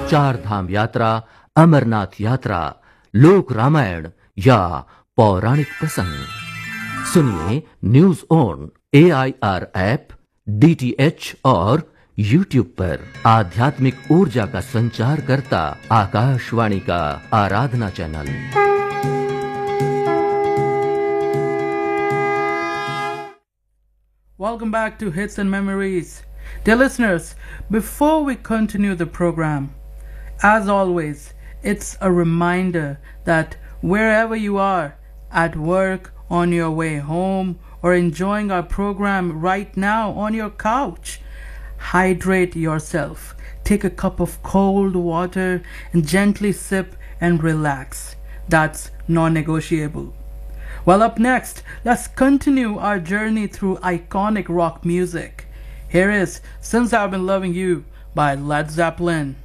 चार धाम यात्रा, अमरनाथ यात्रा, लोक रामायण या पौराणिक प्रसंग सुनिए news on AIR app, DTH और YouTube पर। आध्यात्मिक ऊर्जा का संचार करता आकाशवाणी का आराधना channel. Welcome back to Hits and Memories. Dear listeners, before we continue the program, as always, it's a reminder that wherever you are, at work, on your way home, or enjoying our program right now on your couch, hydrate yourself. Take a cup of cold water and gently sip and relax. That's non-negotiable. Well, up next, let's continue our journey through iconic rock music. Here is Since I've Been Loving You by Led Zeppelin.